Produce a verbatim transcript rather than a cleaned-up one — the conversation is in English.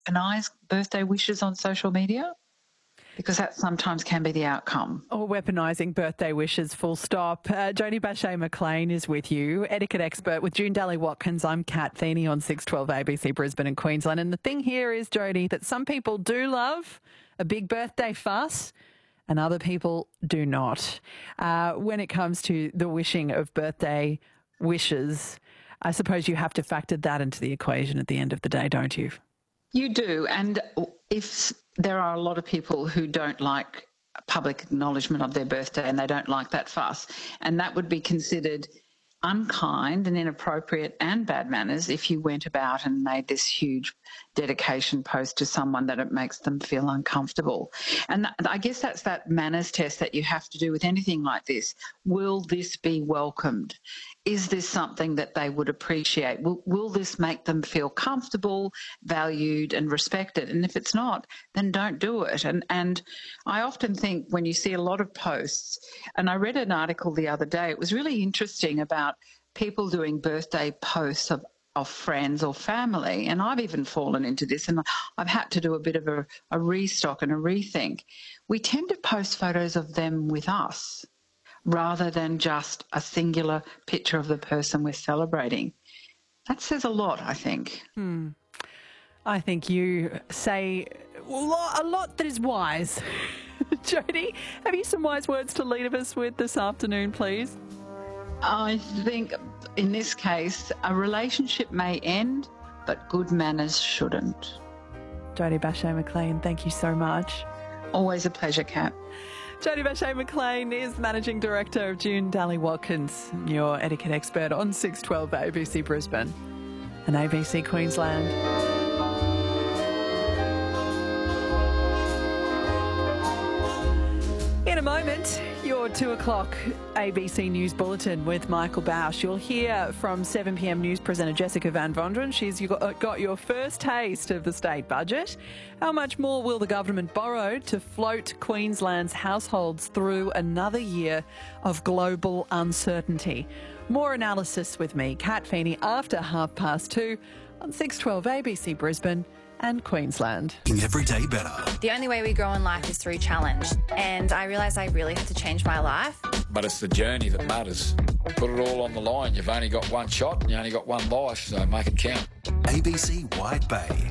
weaponise birthday wishes on social media? Because that sometimes can be the outcome. Or weaponising birthday wishes, full stop. Uh, Jodie Bashea-McLean is with you, etiquette expert with June Daly-Watkins. I'm Kat Feeney on six twelve A B C Brisbane and Queensland. And the thing here is, Jodie, that some people do love a big birthday fuss and other people do not. Uh, when it comes to the wishing of birthday wishes, I suppose you have to factor that into the equation at the end of the day, don't you? You do. And if there are a lot of people who don't like public acknowledgement of their birthday and they don't like that fuss, and that would be considered unkind and inappropriate and bad manners if you went about and made this huge dedication post to someone that it makes them feel uncomfortable. And I guess that's that manners test that you have to do with anything like this. Will this be welcomed? Is this something that they would appreciate? Will, will this make them feel comfortable, valued and respected? And if it's not, then don't do it. And, and I often think when you see a lot of posts, and I read an article the other day, it was really interesting about people doing birthday posts of, of friends or family, and I've even fallen into this, and I've had to do a bit of a, a restock and a rethink. We tend to post photos of them with us, rather than just a singular picture of the person we're celebrating. That says a lot, I think. Hmm. I think you say a lot, a lot that is wise. Jodie, have you some wise words to leave us with this afternoon, please? I think in this case, a relationship may end, but good manners shouldn't. Jodie Bashea-McLean, thank you so much. Always a pleasure, Kat. Jodie Bashea-McLean is Managing Director of June Daly-Watkins, your etiquette expert on six twelve A B C Brisbane and A B C Queensland. In a moment, your two o'clock A B C News Bulletin with Michael Bausch. You'll hear from seven p m news presenter Jessica Van Vonderen. She's got your first taste of the state budget. How much more will the government borrow to float Queensland's households through another year of global uncertainty? More analysis with me, Kat Feeney, after half past two on six twelve A B C Brisbane and Queensland. Every day better. The only way we grow in life is through challenge, and I realised I really had to change my life. But it's the journey that matters. Put it all on the line. You've only got one shot and you only got one life, so make it count. A B C Wide Bay.